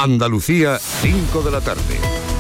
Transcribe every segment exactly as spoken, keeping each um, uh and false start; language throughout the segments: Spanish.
Andalucía, cinco de la tarde.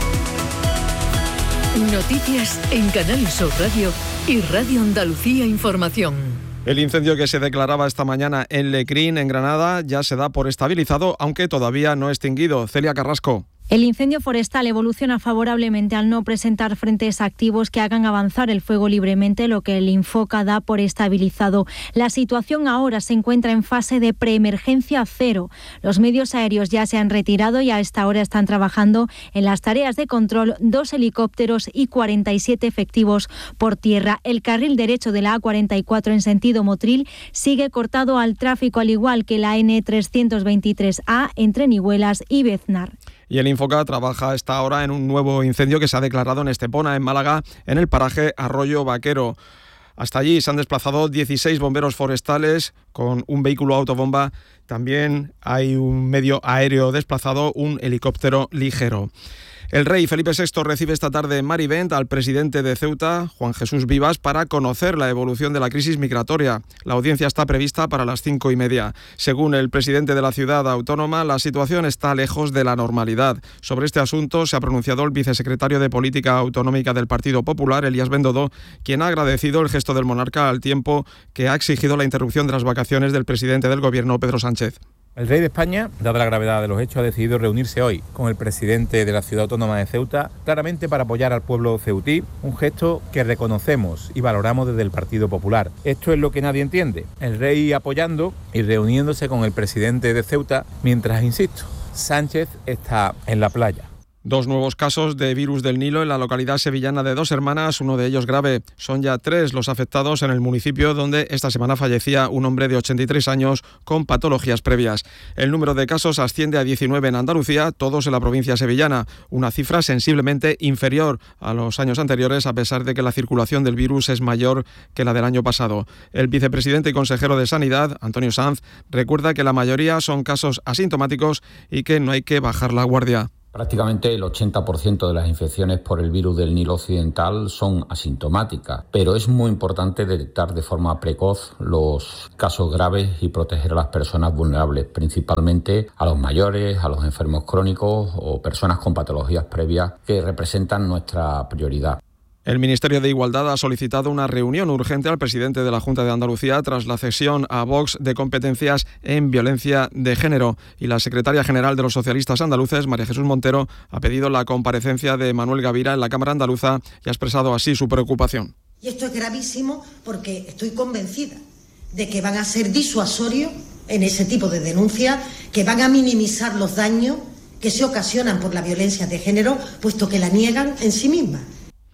Noticias en Canal Sur Radio y Radio Andalucía Información. El incendio que se declaraba esta mañana en Lecrín, en Granada, ya se da por estabilizado, aunque todavía no extinguido. Celia Carrasco. El incendio forestal evoluciona favorablemente al no presentar frentes activos que hagan avanzar el fuego libremente, lo que el Infoca da por estabilizado. La situación ahora se encuentra en fase de preemergencia cero. Los medios aéreos ya se han retirado y a esta hora están trabajando en las tareas de control dos helicópteros y cuarenta y siete efectivos por tierra. El carril derecho de la A cuarenta y cuatro en sentido Motril sigue cortado al tráfico, al igual que la N trescientos veintitrés A entre Nihuelas y Beznar. Y el Infoca trabaja a esta hora en un nuevo incendio que se ha declarado en Estepona, en Málaga, en el paraje Arroyo Vaquero. Hasta allí se han desplazado dieciséis bomberos forestales con un vehículo autobomba. También hay un medio aéreo desplazado, un helicóptero ligero. El rey Felipe sexto recibe esta tarde en Marivent al presidente de Ceuta, Juan Jesús Vivas, para conocer la evolución de la crisis migratoria. La audiencia está prevista para las cinco y media. Según el presidente de la ciudad autónoma, la situación está lejos de la normalidad. Sobre este asunto se ha pronunciado el vicesecretario de Política Autonómica del Partido Popular, Elías Bendodo, quien ha agradecido el gesto del monarca al tiempo que ha exigido la interrupción de las vacaciones del presidente del gobierno, Pedro Sánchez. El rey de España, dada la gravedad de los hechos, ha decidido reunirse hoy con el presidente de la ciudad autónoma de Ceuta, claramente para apoyar al pueblo ceutí, un gesto que reconocemos y valoramos desde el Partido Popular. Esto es lo que nadie entiende. El rey apoyando y reuniéndose con el presidente de Ceuta, mientras, insisto, Sánchez está en la playa. Dos nuevos casos de virus del Nilo en la localidad sevillana de Dos Hermanas, uno de ellos grave. Son ya tres los afectados en el municipio donde esta semana fallecía un hombre de ochenta y tres años con patologías previas. El número de casos asciende a diecinueve en Andalucía, todos en la provincia sevillana, una cifra sensiblemente inferior a los años anteriores, a pesar de que la circulación del virus es mayor que la del año pasado. El vicepresidente y consejero de Sanidad, Antonio Sanz, recuerda que la mayoría son casos asintomáticos y que no hay que bajar la guardia. Prácticamente el ochenta por ciento de las infecciones por el virus del Nilo occidental son asintomáticas, pero es muy importante detectar de forma precoz los casos graves y proteger a las personas vulnerables, principalmente a los mayores, a los enfermos crónicos o personas con patologías previas que representan nuestra prioridad. El Ministerio de Igualdad ha solicitado una reunión urgente al presidente de la Junta de Andalucía tras la cesión a Vox de competencias en violencia de género. Y la secretaria general de los socialistas andaluces, María Jesús Montero, ha pedido la comparecencia de Manuel Gavira en la Cámara Andaluza y ha expresado así su preocupación. Y esto es gravísimo porque estoy convencida de que van a ser disuasorios en ese tipo de denuncias, que van a minimizar los daños que se ocasionan por la violencia de género, puesto que la niegan en sí misma.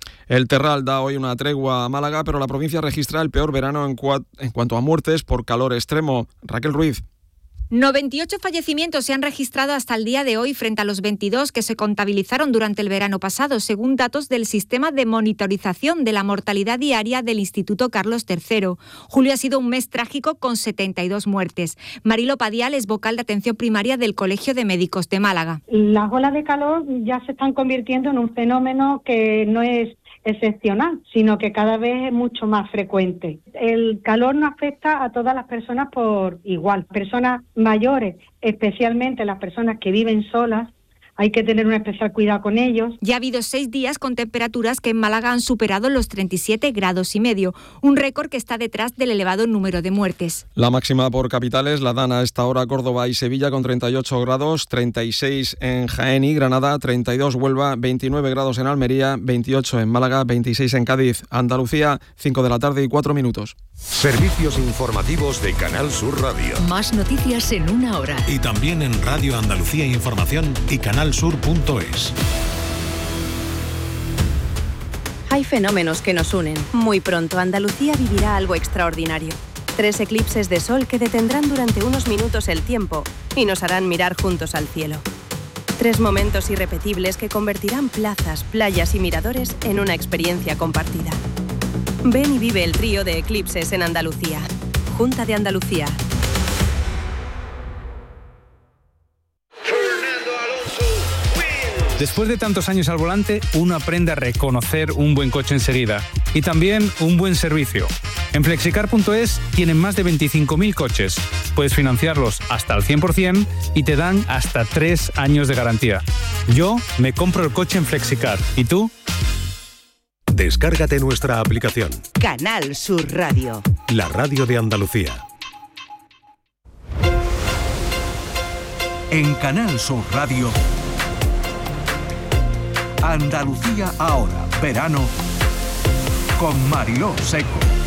El Terral da hoy una tregua a Málaga, pero la provincia registra el peor verano en, cua- en cuanto a muertes por calor extremo. Raquel Ruiz. noventa y ocho fallecimientos se han registrado hasta el día de hoy frente a los veintidós que se contabilizaron durante el verano pasado, según datos del sistema de monitorización de la mortalidad diaria del Instituto Carlos tercero. Julio ha sido un mes trágico con setenta y dos muertes. Marilo Padial es vocal de atención primaria del Colegio de Médicos de Málaga. Las olas de calor ya se están convirtiendo en un fenómeno que no es excepcional, sino que cada vez es mucho más frecuente. El calor no afecta a todas las personas por igual. Personas mayores, especialmente las personas que viven solas, hay que tener un especial cuidado con ellos. Ya ha habido seis días con temperaturas que en Málaga han superado los treinta y siete grados y medio, un récord que está detrás del elevado número de muertes. La máxima por capitales la dan a esta hora Córdoba y Sevilla con treinta y ocho grados, treinta y seis en Jaén y Granada, treinta y dos Huelva, veintinueve grados en Almería, veintiocho en Málaga, veintiséis en Cádiz. Andalucía, cinco de la tarde y cuatro minutos. Servicios informativos de Canal Sur Radio. Más noticias en una hora. Y también en Radio Andalucía Información y canalsur punto es. Hay fenómenos que nos unen. Muy pronto Andalucía vivirá algo extraordinario. Tres eclipses de sol que detendrán durante unos minutos el tiempo y nos harán mirar juntos al cielo. Tres momentos irrepetibles que convertirán plazas, playas y miradores en una experiencia compartida. Ven y vive el trío de eclipses en Andalucía. Junta de Andalucía. Después de tantos años al volante, uno aprende a reconocer un buen coche enseguida y también un buen servicio. En flexicar punto es tienen más de veinticinco mil coches. Puedes financiarlos hasta al cien por ciento y te dan hasta tres años de garantía. Yo me compro el coche en Flexicar. ¿Y tú? Descárgate nuestra aplicación. Canal Sur Radio. La radio de Andalucía. En Canal Sur Radio, Andalucía ahora, verano, con Mariló Seco.